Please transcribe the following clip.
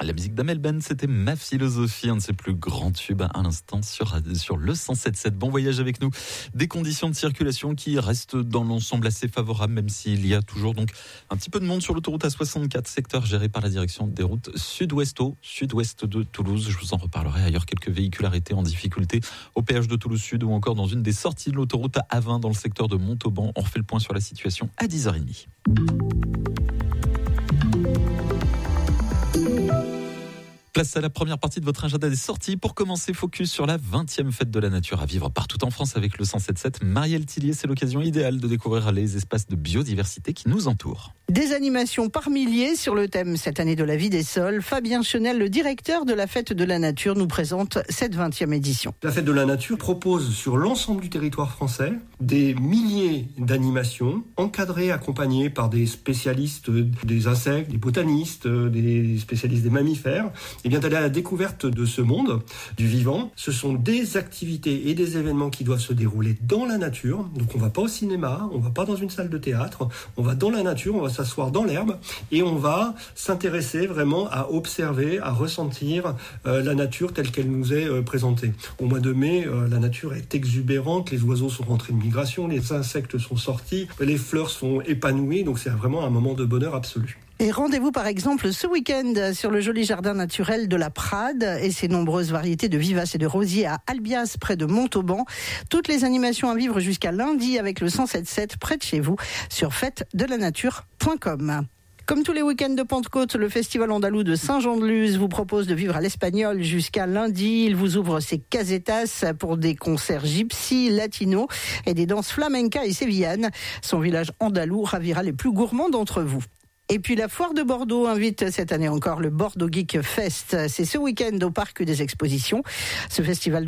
La musique d'Amel Ben, c'était Ma philosophie, un de ses plus grands tubes à l'instant sur le 107.7. Bon voyage avec nous. Des conditions de circulation qui restent dans l'ensemble assez favorables, même s'il y a toujours donc un petit peu de monde sur l'autoroute A64, secteur géré par la direction des routes sud-ouest de Toulouse. Je vous en reparlerai ailleurs. Quelques véhicules arrêtés en difficulté au péage de Toulouse Sud ou encore dans une des sorties de l'autoroute A20 dans le secteur de Montauban. On refait le point sur la situation à 10h30. Place à la première partie de votre agenda des sorties. Pour commencer, focus sur la 20e fête de la nature à vivre partout en France avec le 107.7. Marielle Tillier, c'est l'occasion idéale de découvrir les espaces de biodiversité qui nous entourent. Des animations par milliers sur le thème cette année de la vie des sols. Fabien Chenel, le directeur de la Fête de la Nature, nous présente cette 20e édition. La Fête de la Nature propose sur l'ensemble du territoire français des milliers d'animations encadrées, accompagnées par des spécialistes des insectes, des botanistes, des spécialistes des mammifères. Et bien d'aller à la découverte de ce monde, du vivant. Ce sont des activités et des événements qui doivent se dérouler dans la nature. Donc on va pas au cinéma, on va pas dans une salle de théâtre, on va dans la nature, on va s'asseoir dans l'herbe et on va s'intéresser vraiment à observer, à ressentir la nature telle qu'elle nous est présentée. Au mois de mai, la nature est exubérante, les oiseaux sont rentrés de migration, les insectes sont sortis, les fleurs sont épanouies, donc c'est vraiment un moment de bonheur absolu. Et rendez-vous par exemple ce week-end sur le joli jardin naturel de la Prade et ses nombreuses variétés de vivaces et de rosiers à Albias près de Montauban. Toutes les animations à vivre jusqu'à lundi avec le 107.7 près de chez vous sur fêtedelanature.com. Comme tous les week-ends de Pentecôte, le Festival andalou de Saint-Jean-de-Luz vous propose de vivre à l'Espagnol jusqu'à lundi. Il vous ouvre ses casetas pour des concerts gypsy, latino et des danses flamenca et sévillanes. Son village andalou ravira les plus gourmands d'entre vous. Et puis la Foire de Bordeaux invite cette année encore le Bordeaux Geek Fest. C'est ce week-end au Parc des Expositions. Ce festival